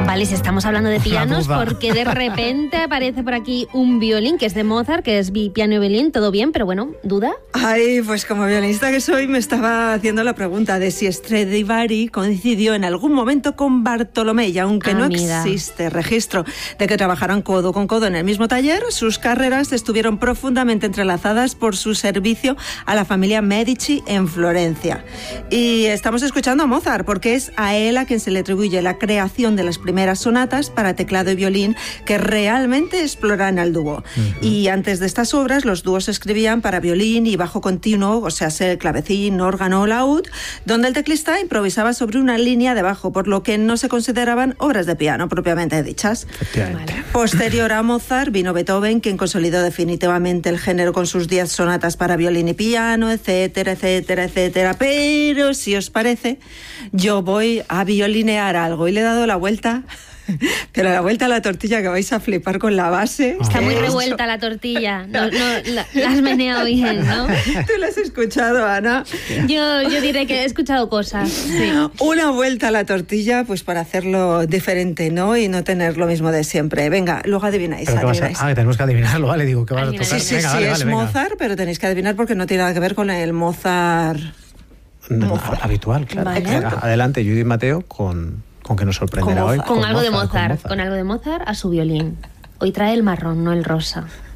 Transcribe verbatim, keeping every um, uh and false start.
Vale, si estamos hablando de pianos, porque de repente aparece por aquí un violín que es de Mozart, que es piano y violín, todo bien, pero bueno, ¿duda? Ay, pues como violinista que soy, me estaba haciendo la pregunta de si Stradivari coincidió en algún momento con Bartolomé, y aunque Amiga. no existe registro de que trabajaran codo con codo en el mismo taller, sus carreras estuvieron profundamente entrelazadas por su servicio a la familia Medici en Florencia. Y estamos escuchando a Mozart, porque es a él a quien se le atribuye la creación de las primeras sonatas para teclado y violín que realmente exploran el dúo. Uh-huh. Y antes de estas obras, los dúos se escribían para violín y bajo continuo, o sea, el clavecín, órgano o laúd, donde el teclista improvisaba sobre una línea de bajo, por lo que no se consideraban obras de piano propiamente dichas. Efectivamente. Posterior a Mozart vino Beethoven, quien consolidó definitivamente el género con sus diez sonatas para violín y piano, etcétera, etcétera, etcétera. Pero si os parece, yo voy a violinear algo y le he dado la vuelta. Pero la vuelta a la tortilla que vais a flipar con la base. Está muy revuelta la tortilla. No, no, la, la has meneado bien, ¿no? ¿Tú la has escuchado, Ana? Yo, yo diré que he escuchado cosas. Sí. Una vuelta a la tortilla, pues para hacerlo diferente, ¿no? Y no tener lo mismo de siempre. Venga, luego adivináis. adivináis. A... Ah, que tenemos que adivinarlo, vale. Digo, que vas a tocar. Sí, sí, venga, sí, vale, es vale, Mozart, pero tenéis que adivinar porque no tiene nada que ver con el Mozart. Mozart. Habitual, claro. Vale. Venga, adelante, Judith Mateo, con. ¿Con qué nos sorprenderá con hoy? Con, con algo Mozart, de Mozart, con Mozart, con algo de Mozart a su violín. Hoy trae el marrón, no el rosa.